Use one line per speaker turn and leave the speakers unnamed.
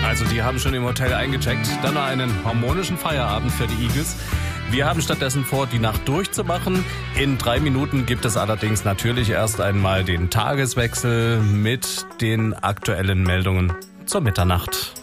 Also die haben schon im Hotel eingecheckt. Dann noch einen harmonischen Feierabend für die Eagles. Wir haben stattdessen vor, die Nacht durchzumachen. In 3 Minuten gibt es allerdings natürlich erst einmal den Tageswechsel mit den aktuellen Meldungen zur Mitternacht.